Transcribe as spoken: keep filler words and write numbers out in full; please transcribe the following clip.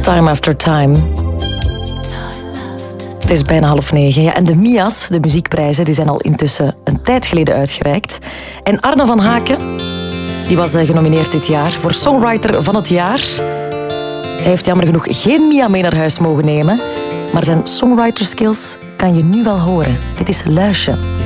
Time After Time. Het is bijna half negen. Ja, en de M I A's, de muziekprijzen, die zijn al intussen een tijd geleden uitgereikt. En Arne van Haken, die was genomineerd dit jaar voor Songwriter van het jaar. Hij heeft jammer genoeg geen M I A mee naar huis mogen nemen, maar zijn songwriter skills kan je nu wel horen. Dit is Luisje.